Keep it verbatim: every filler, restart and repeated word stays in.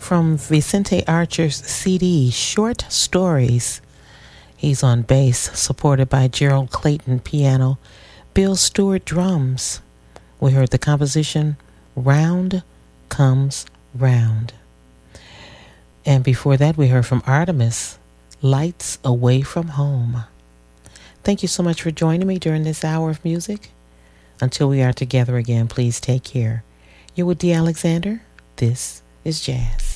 from Vicente Archer's C D, Short Stories. He's on bass, supported by Gerald Clayton piano, Bill Stewart drums. We heard the composition, Round Comes Round. And before that, we heard from Artemis, Lights Away from Home. Thank you so much for joining me during this hour of music. Until we are together again, please take care. You're with Dee Alexander. This is Jazz.